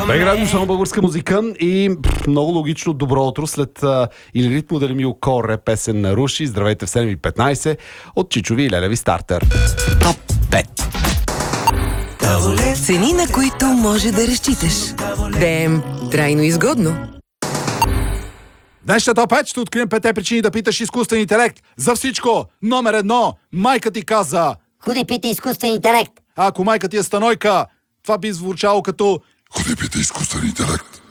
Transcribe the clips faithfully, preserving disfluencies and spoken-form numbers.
Бег радио, само българска музика и пff, много логично добро утро след а, или ритмо да ли ми окоре песен на Руши. Здравейте в седем и петнайсет от Чичови и Лелеви стартер. Топ пет. Цени, на които може да разчиташ. БМ. Трайно изгодно. Днешния топ пет ще открием петте причини да питаш изкуствен интелект. За всичко, номер едно, майка ти каза: Ходи пита изкуствен интелект. А ако майка ти е станойка, това би звучало като: ходи пита изкуствен интелект.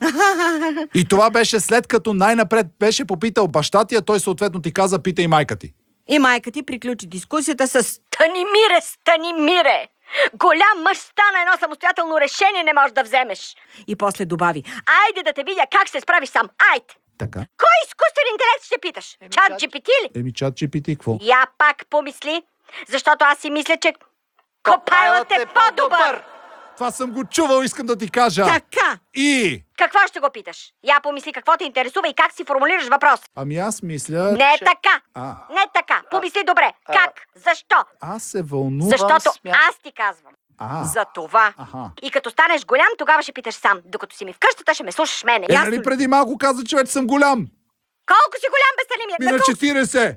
И това беше след като най-напред беше попитал баща ти, а той съответно ти каза: питай майка ти. И майка ти приключи дискусията с: Станимире, Станимире! Голям мъж стана, едно самостоятелно решение не можеш да вземеш. И после добави: Айде да те видя как се справиш сам. Айде! Така. Кой изкуствен интелект ще питаш? Чат джи пи ти ли? Еми чат джи пи ти, какво? Я пак помисли, защото аз си мисля, че Копайлът е по-добър. Това съм го чувал, искам да ти кажа. така. И... Какво ще го питаш? Я помисли какво те интересува и как си формулираш въпрос. Ами аз мисля... Не е че... така. А, Не е така. Помисли добре. Как? Защо? аз се вълнувам... Защото смя... аз ти казвам. А, За това. аха. И като станеш голям, тогава ще питаш сам. Докато си ми в къщата, ще ме слушаш мене. Е, Ясно нали ли? преди малко каза, че вече съм голям? Колко си голям, бе, Станимир? Ми на колко- четирийсет.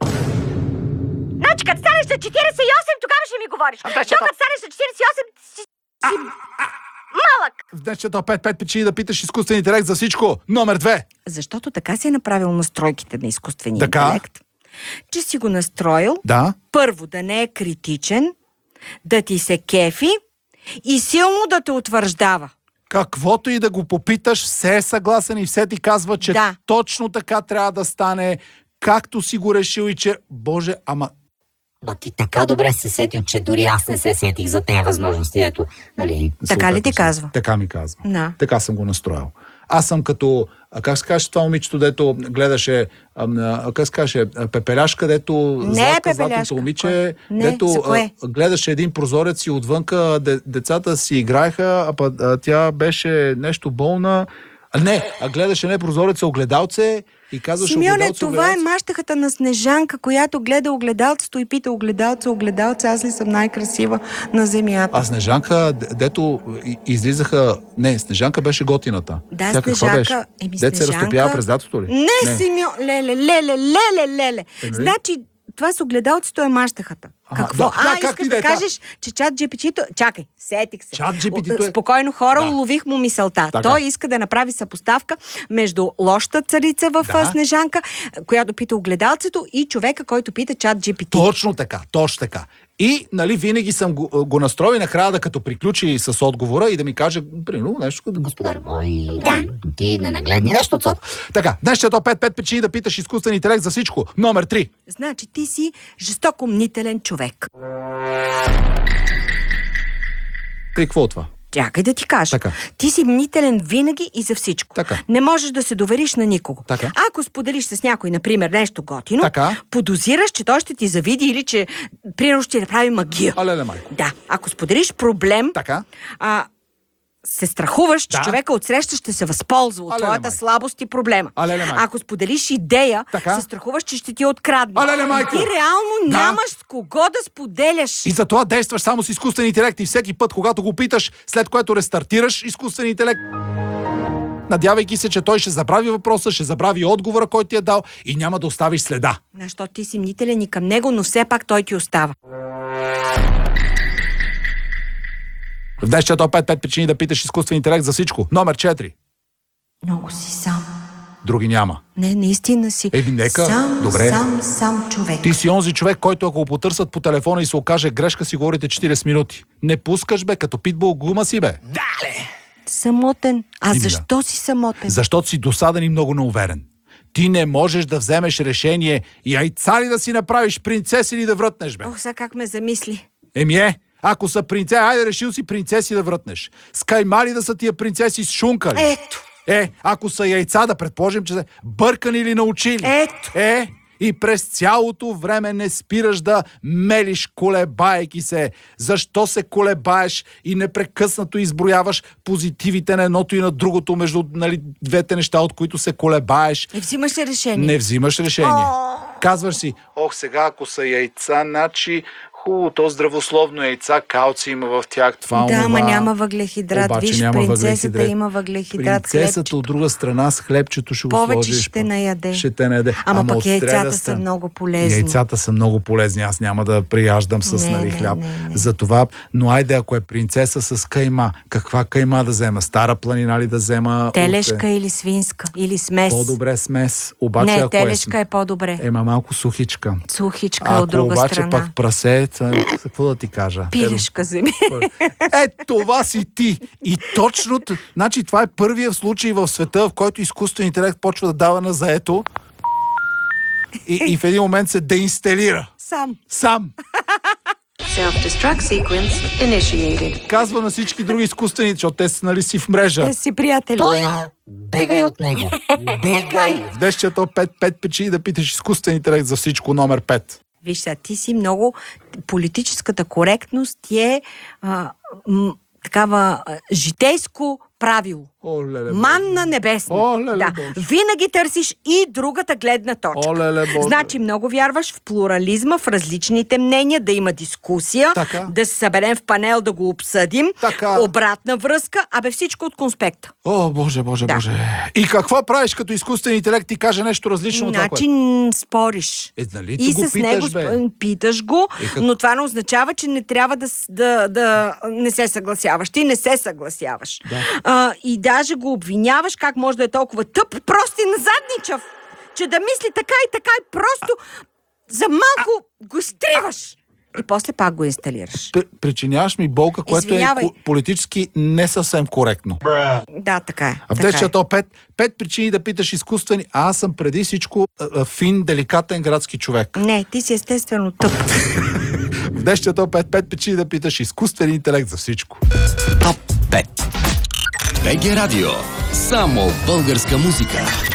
Значи, като станеш на четирийсет и осем, тогава ще ми говориш. беше Докато станеш на четирийсет и осем, си, си малък. В днешния топ пет, пет причини да питаш изкуствен интелект за всичко. Номер две. Защото така си е направил настройките на изкуствения Така? интелект, че си го настроил Да. първо да не е критичен, да ти се кефи и силно да те утвърждава. Каквото и да го попиташ, все е съгласен и все ти казва, че Да. точно така трябва да стане, както си го решил и че... Боже, ама... Но ти така добре се сетил, че дори аз не се сетих за тези възможности. Ето, нали? Така ли ти Съответно, казва? Така ми казва. Да. Така съм го настроил. Аз съм като, а как се каже това момичето, дето гледаше, а, а, как се каже, Пепеляшка, дето Не е Златка, Пепеляшка. златното момиче, Кой? Не, дето за кое? а, гледаше един прозорец и отвънка де, децата си играеха, а, па, а тя беше нещо болна. А, не, а гледаше не прозорец, а огледалце и казваше: Симеоне, огледалце, това е огледалце. мащахата на Снежанка, която гледа огледалцето и пита: огледалце, огледалце, аз ли съм най-красива на земята? А Снежанка, д- дето и- излизаха... Не, Снежанка беше готината. Да, Тя какво Снежанка- беше? еми, Дет се Снежанка- разтопява през лятото ли? Не, Симеон, леле, леле, леле, леле. Е, нали? Значи, това с огледалцето е мащахата. Аха, Какво? да, да, а, както искаш и да да е, кажеш, че чат джи пи ти-то... Чакай, сетих се. Чат джи пи ти-то е- Спокойно, хора, Да. улових му мисълта. Така. Той иска да направи съпоставка между лошата царица в Да. а, Снежанка, която пита огледалцето, и човека, който пита чат джи пи ти. Точно така, точно така. И, нали, винаги съм го, го настроил накрая, да като приключи с отговора и да ми каже, примерно, нещо като... Господар мой, да. Ти не нагледни нещо, цоп. Така, днес ще е топ пет, пет причини да питаш изкуствен интелект за всичко. Номер три. Значи ти си жестоко мнителен човек. Какво от това? Чакай да ти кажа. Така. Ти си мнителен винаги и за всичко. Така. Не можеш да се довериш на никого. Така. Ако споделиш с някой, например, нещо готино, Така. подозираш, че той ще ти завиди или че, примерно, ще ти направи магия. Алеле, майко. Да. Ако споделиш проблем, Така. а, се страхуваш, че Да. човека отсреща ще се възползва от Алеле, твоята майко. слабост и проблема. Алеле, майко. Ако споделиш идея, Така. се страхуваш, че ще ти открадне. Алеле, майко. Ти реално Да. нямаш с кого да споделяш. И затова действаш само с изкуствен интелект и всеки път, когато го питаш, след което рестартираш изкуствен интелект, надявайки се, че той ще забрави въпроса, ще забрави отговора, който ти е дал и няма да оставиш следа. Защото ти си мнителен и към него, но все пак той ти остава. В днешния топ пет, пет причини да питаш изкуствен интелект за всичко. Номер четири. Много си сам. Други няма. Не, наистина си. Еби, нека. Сам, Добре. сам, сам човек. Ти си онзи човек, който ако го потърсят по телефона и се окаже грешка, си говорите четирийсет минути. Не пускаш, бе, като питбул гума си, бе. Самотен. А Еми, да. защо си самотен? Защото си досаден и много неуверен. Ти не можеш да вземеш решение яйца ли да си направиш, принцеси или да врътнеш, бе. Ох, сега как ме замисли. Еми е, ако са принцеси, айде решил си принцеси да врътнеш. С каймали да са тия принцеси с шунка ли? Ето. Е, ако са яйца, да предположим, че са бъркани или научили. Ето. Е, и през цялото време не спираш да мелиш, колебайки се. Защо се колебаеш и непрекъснато изброяваш позитивите на едното и на другото между, нали, двете неща, от които се колебаеш? Не взимаш ли решение? Не взимаш решение. Казваш си: ох, сега ако са яйца, значи Хубаво, то здравословно яйца, калци има в тях. Това, Да, ама онова. няма въглехидрат. Обаче Виж, няма принцесата въглехидрат. има въглехидрат. Принцесата хлебчето. от друга страна с хлебчето ще го Повече сложиш. ще наяде. Ще те наеде. Ама, пък от сряда яйцата сте- са много полезни. Яйцата са много полезни. Аз няма да прияждам с Не, нали, не, хляб. не, не. За това, но айде, ако е принцеса с кайма, каква кайма да взема? Стара планина ли да взема? Телешка От, или свинска, или смес. По-добре смес. Обаче, Не, ако телешка е, е по-добре. Ема малко сухичка. Сухичка Ако от друга обаче страна. пък прасе, ца- какво да ти кажа? Пилешка земи. Е, това си ти. И точно, т- значи това е първият случай в света, в който изкуствен интелект почва да дава на заето и, и в един момент се деинсталира. Сам. Сам. Self-destruct sequence initiated. Казва на всички други изкуствени, защото те са нали си в мрежа. Те си приятели. Той е, бегай от него. Бегай. В десчето пет пет печи да питаш изкуствен интелект за всичко номер пет. Виж сега, ти си много... Политическата коректност ти е а, м, такава а, житейско правило. О, леле, Манна небесна. О, леле, да. Боже. Винаги търсиш и другата гледна точка. О, леле, Боже. Значи много вярваш в плурализма, в различните мнения, да има дискусия, Така. да се съберем в панел да го обсъдим, Така. обратна връзка, абе всичко от конспекта. О, Боже, Боже, Да. Боже. И какво правиш като изкуствен интелект ти каже нещо различно от това, Значи което... н- спориш. Е, нали И ти го с него питаш, бе? сп- питаш го, И как- но това не означава, че не трябва да, с- да, да не се съгласяваш. Ти не се съгласяваш. Да. А, и даже го обвиняваш как може да е толкова тъп, просто и назадничав, че да мисли така и така и просто за малко го изтриваш. И после пак го инсталираш. П- Причиняваш ми болка, което Извинявай. е ко- политически не съвсем коректно. Да, така е. А в така е. десчето пет, пет причини да питаш изкуствени, а аз съм преди всичко а, а, фин, деликатен градски човек. Не, ти си естествено тъп. В десчето пет, пет причини да питаш изкуствен интелект за всичко. Топ пет. БГ Радио. Само българска музика.